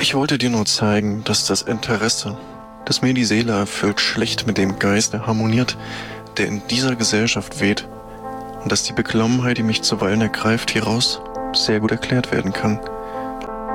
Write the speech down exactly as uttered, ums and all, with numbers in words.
Ich wollte dir nur zeigen, dass das Interesse, das mir die Seele erfüllt, schlecht mit dem Geist harmoniert, der in dieser Gesellschaft weht, und dass die Beklommenheit, die mich zuweilen ergreift, hieraus sehr gut erklärt werden kann.